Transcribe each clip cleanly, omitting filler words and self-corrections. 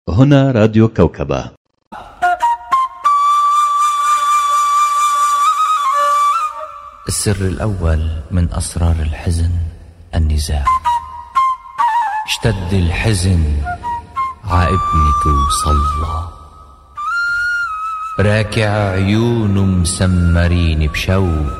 هنا راديو كوكبة. السر الأول من أسرار الحزن النزاع. اشتد الحزن عابنك وصلى، راكع عيونه مسمرين بشوق،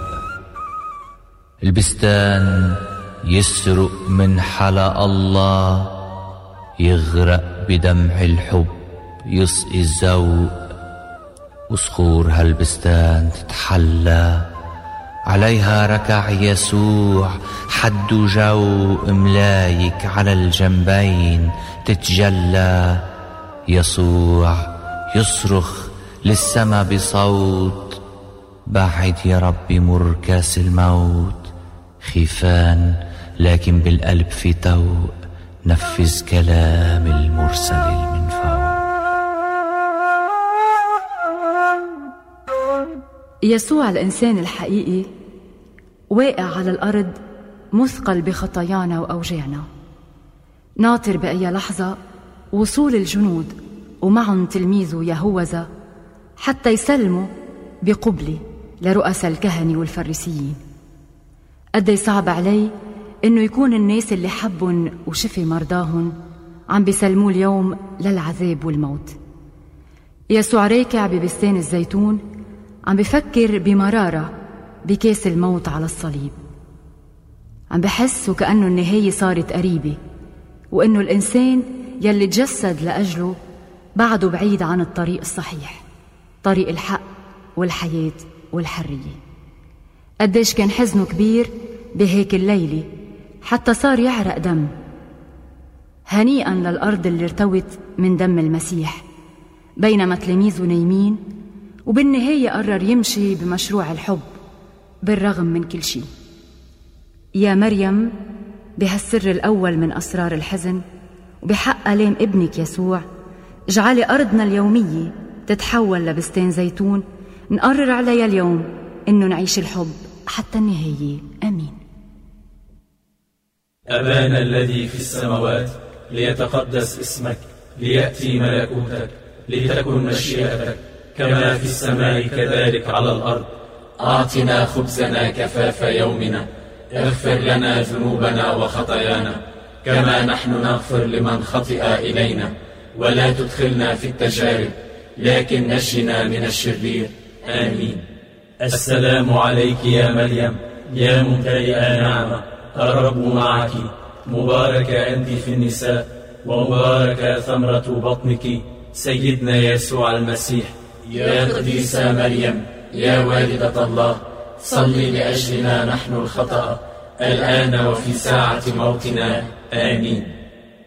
البستان يسرق من حلا الله، يغرق بدمع الحب يسقي الذوق، وصخور هالبستان تتحلى، عليها ركع يسوع حد جو ملايك على الجنبين تتجلى. يسوع يصرخ للسما بصوت، بعد يا ربي مر كاس الموت، خيفان لكن بالقلب في توق، نفذ كلام المرسل من فوق. يسوع الإنسان الحقيقي واقع على الأرض مثقل بخطايانا وأوجاعنا، ناطر بأي لحظة وصول الجنود ومعهم تلميذه يهوذا حتى يسلموا بقبلة لرؤساء الكهنة والفريسيين. قد صعب علي إنه يكون الناس اللي حبهم وشفي مرضاهم عم بيسلموه اليوم للعذاب والموت. يسوع راكع ببستان الزيتون عم بفكر بمرارة بكاس الموت على الصليب، عم بحس وكأنه النهاية صارت قريبة، وإنه الإنسان يلي تجسد لأجله بعده بعيد عن الطريق الصحيح، طريق الحق والحياة والحرية. قديش كان حزنه كبير بهيك الليلة حتى صار يعرق دم. هنيئا للأرض اللي ارتوت من دم المسيح، بينما تلاميذه نايمين، وبالنهاية قرر يمشي بمشروع الحب بالرغم من كل شيء. يا مريم، بهالسر الأول من أسرار الحزن وبحق آلام ابنك يسوع، اجعلي أرضنا اليومية تتحول لبستان زيتون نقرر عليها اليوم إنه نعيش الحب حتى النهاية. آمين. أبانا الذي في السماوات، ليتقدس اسمك، ليأتي ملكوتك، لتكن مشيئتك كما في السماء كذلك على الأرض. أعطنا خبزنا كفاف يومنا، اغفر لنا ذنوبنا وخطايانا كما نحن نغفر لمن خطئ إلينا، ولا تدخلنا في التجارب لكن نجنا من الشرير. آمين. السلام عليك يا مريم، يا ممتلئة نعمة، الرب معك، مباركة أنت في النساء، ومباركة ثمرة بطنك سيدنا يسوع المسيح. يا قديسة مريم، يا والدة الله، صلي لأجلنا نحن الخطأ الآن وفي ساعة موتنا. آمين.